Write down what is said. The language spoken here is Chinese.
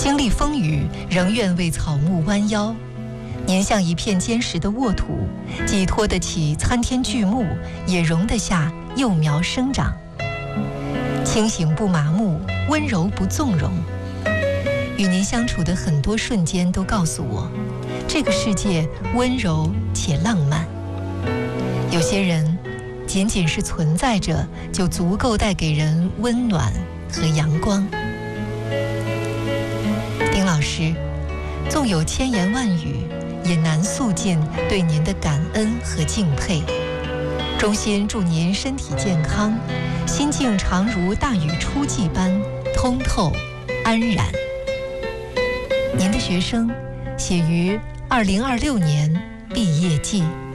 经历风雨，仍愿为草木弯腰。您像一片坚实的沃土，既托得起参天巨木，也容得下幼苗生长。清醒不麻木，温柔不纵容。与您相处的很多瞬间都告诉我，这个世界温柔且浪漫。有些人仅仅是存在着，就足够带给人温暖和阳光。丁老师，纵有千言万语，也难诉尽对您的感恩和敬佩。衷心祝您身体健康，心境常如大雨初霁般通透安然。您的学生写于2026年毕业季。